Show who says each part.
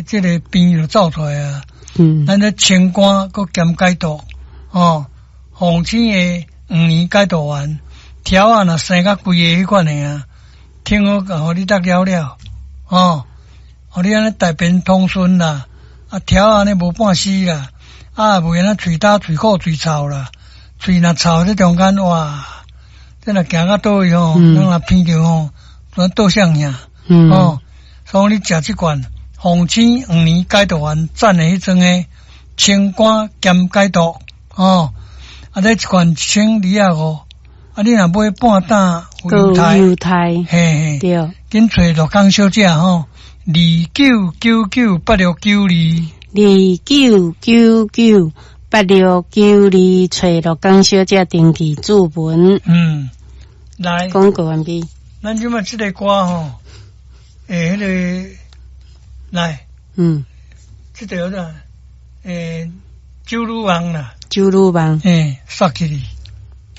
Speaker 1: 这个病就走出来啊。咱咧清肝搁兼解毒哦，红青的5年解毒丸，条啊若生甲规个迄款的啊，听我甲互你得了了哦，互你安尼大便通顺啦，啊条安尼无半死啦，啊袂安尼喙焦、喙苦、喙臭啦，喙若臭这中间哇，这若行到倒位吼，咱若偏着吼，全倒向遐哦，所以你食这罐。红青5年解毒丸赞的迄种诶清肝兼解毒哦，啊，这一罐1250，啊，你若买半担有油台，嘿嘿，对，紧找陆江小姐吼
Speaker 2: 299982，29998692，找陆江小姐登记注文。
Speaker 1: 来
Speaker 2: 广告完毕。
Speaker 1: 咱即马这个歌吼，迄个。来，这个叫做酒卤王啦，
Speaker 2: 酒卤王，
Speaker 1: 刷起哩。